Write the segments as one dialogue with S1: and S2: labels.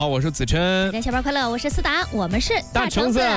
S1: 好，我是子琛。
S2: 大家下班快乐，我是思达，我们是
S1: 大橙子。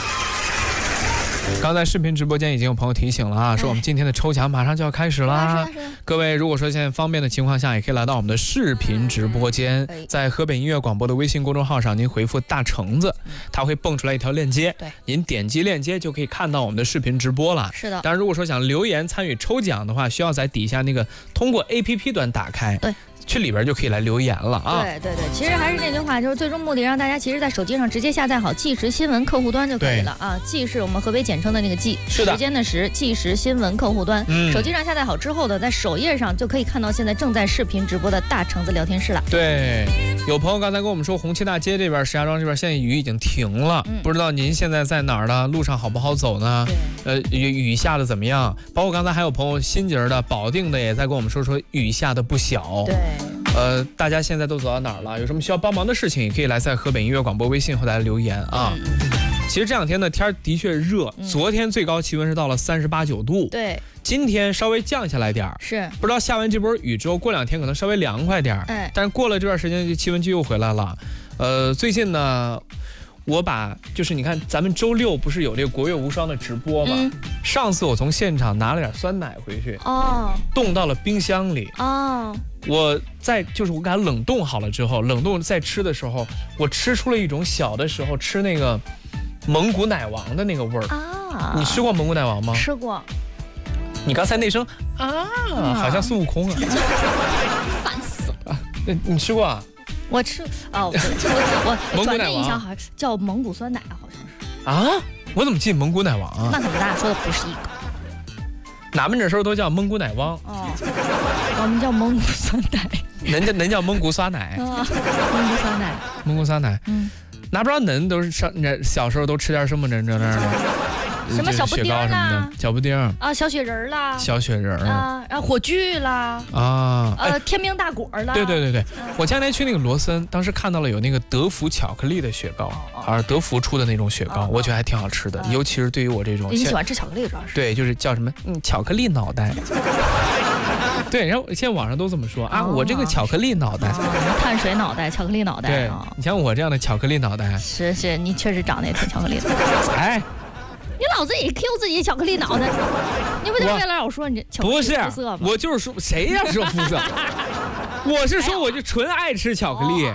S1: 刚才视频直播间已经有朋友提醒了啊，说我们今天的抽奖马上就要开始啦。各位如果说现在方便的情况下，也可以来到我们的视频直播间，在河北音乐广播的微信公众号上，您回复大橙子，它会蹦出来一条链接，
S2: 对，
S1: 您点击链接就可以看到我们的视频直播了。
S2: 是的。
S1: 当然如果说想留言参与抽奖的话，需要在底下那个通过 APP 端打开，对，去里边就可以来留言了啊！
S2: 对，其实还是那句话，就是最终目的让大家其实在手机上直接下载好即时新闻客户端就可以了啊。即是我们河北简称的那个即，时间的时，即时新闻客户端。手机上下载好之后的，在首页上就可以看到现在正在视频直播的大橙子聊天室了。
S1: 对，有朋友刚才跟我们说，红旗大街这边、石家庄这边现在雨已经停了，不知道您现在在哪儿呢？路上好不好走呢？雨下的怎么样？包括刚才还有朋友新节的、保定的也在跟我们说雨下的不小。
S2: 对。
S1: 大家现在都走到哪儿了？有什么需要帮忙的事情，也可以来在河北音乐广播微信后台留言啊。其实这两天的天的确热，昨天最高气温是到了38、9度，
S2: 对，
S1: 今天稍微降下来点儿，
S2: 是
S1: 不知道下完这波雨之后，过2天可能稍微凉快点儿，但是过了这段时间，气温就又回来了。最近呢，我就是你看，咱们周6不是有这个国乐无双的直播吗？上次我从现场拿了点酸奶回去，冻到了冰箱里。我我给它冷冻好了之后，冷冻再吃的时候，我吃出了一种小的时候吃那个蒙古奶王的那个味儿啊！你吃过蒙古奶王吗？
S2: 吃过。
S1: 你刚才那声好像孙悟空啊！
S2: 烦死了！
S1: 你吃过啊？
S2: 我吃啊，我转念一想，好像叫蒙古酸奶，好像是
S1: 啊。我怎么记蒙古奶王啊？
S2: 那可能咱俩说的不是一个。
S1: 俺们这时候都叫蒙古奶王，
S2: 我们叫蒙古酸奶，
S1: 恁叫蒙古酸奶，蒙古酸奶，哪不知道恁都是小时候都吃点什么这那的，
S2: 什么小布丁啦，
S1: 小布丁
S2: 啊，小雪人啦，
S1: 小雪人
S2: 啊，然后火炬啦，天兵大果啦，
S1: 对，我前天去那个罗森，当时看到了有那个德芙巧克力的雪糕，德芙出的那种雪糕，我觉得还挺好吃的，尤其是对于我这种
S2: 你喜欢吃巧克力主要是
S1: 对，就是叫什么巧克力脑袋。对，然后现在网上都这么说啊，我这个巧克力脑袋，
S2: 碳水脑袋，巧克力脑袋。
S1: 对，你像我这样的巧克力脑袋，
S2: 是，你确实长得也挺巧克力的。
S1: 哎，
S2: 你老自己 Q 自己巧克力脑袋，你不就为了让我说你巧克力肤色吗？
S1: 不是，我就是说谁呀说肤色，我是说我就纯爱吃巧克力。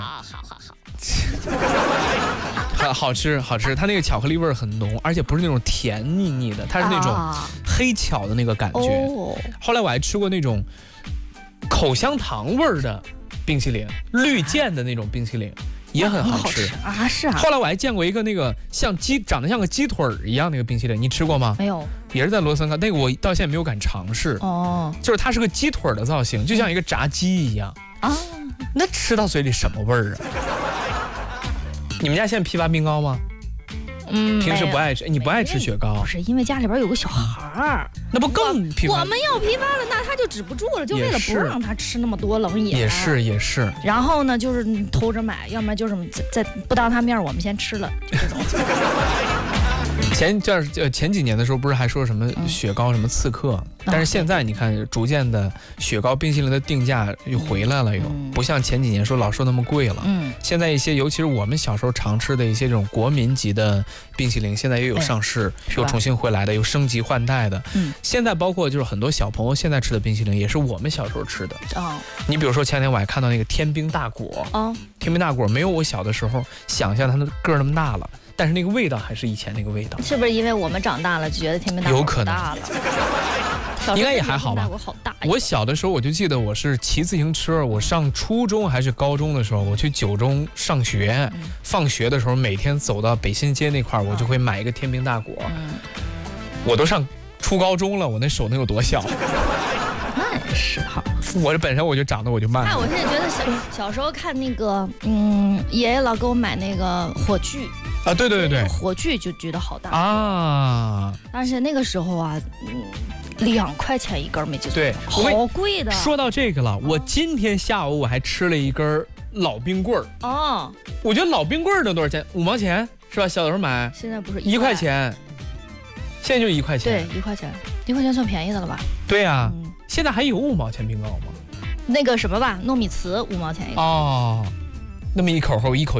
S1: 好吃，它那个巧克力味儿很浓，而且不是那种甜腻腻的，它是那种黑巧的那个感觉。后来我还吃过那种口香糖味儿的冰淇淋，绿箭的那种冰淇淋也很好吃
S2: 啊。是啊。
S1: 后来我还见过一个那个长得像个鸡腿一样那个冰淇淋，你吃过吗？
S2: 没有，
S1: 也是在罗森看，那个我到现在没有敢尝试。就是它是个鸡腿的造型，就像一个炸鸡一样啊。那吃到嘴里什么味儿啊？你们家现在批发冰糕吗？平时不爱吃，你不爱吃雪糕？
S2: 不是，因为家里边有个小孩儿，
S1: 那不更批发？
S2: 我们要批发了，那他就止不住了，就为了不让他吃那么多冷饮。
S1: 也是。
S2: 然后呢，就是偷着买，要不然就是在不当他面，我们先吃了，就这种。
S1: 前几年的时候，不是还说什么雪糕什么刺客？但是现在你看，逐渐的雪糕冰淇淋的定价又回来了，又不像前几年说那么贵了。现在一些，尤其是我们小时候常吃的一些这种国民级的冰淇淋，现在又有上市，又重新回来的，又升级换代的。现在包括就是很多小朋友现在吃的冰淇淋，也是我们小时候吃的。你比如说前天我还看到那个天兵大果，天兵大果没有我小的时候想象它的个儿那么大了。但是那个味道还是以前那个味道，
S2: 是不是因为我们长大了就觉得天兵大果大了？
S1: 应该也还好吧。我小的时候我就记得我是骑自行车，我上初中还是高中的时候，我去9中上学，放学的时候每天走到北新街那块儿，我就会买一个天兵大果。我都上初高中了，我那手能有多小？
S2: 那也是哈。
S1: 我这本身我就长得我就慢。
S2: 我现在觉得小时候看那个爷爷老给我买那个火炬。对，火炬就觉得好大啊！但是那个时候啊，2块钱一根，没记错，对，好贵的。
S1: 说到这个了，我今天下午我还吃了一根老冰棍儿我觉得老冰棍儿能多少钱？5毛钱是吧？小的时候买，
S2: 现在不是
S1: 1块钱，现在就1块钱。
S2: 对，1块钱，1块钱算便宜的了吧？
S1: 对呀，现在还有5毛钱冰糕吗？
S2: 那个什么吧，糯米糍5毛钱一个。
S1: 那么一口后一口。